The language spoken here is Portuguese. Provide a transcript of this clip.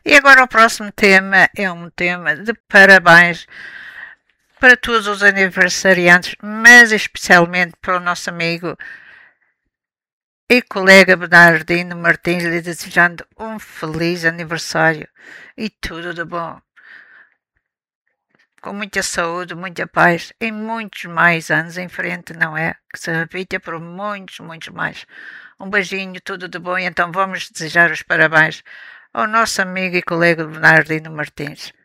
E agora o próximo tema é um tema de parabéns para todos os aniversariantes, mas especialmente para o nosso amigo e colega Bernardino Martins, lhe desejando um feliz aniversário e tudo de bom. Com muita saúde, muita paz e muitos mais anos em frente, não é? Que se repita por muitos, muitos mais. Um beijinho, tudo de bom, e então vamos desejar os parabéns ao nosso amigo e colega Bernardino Martins.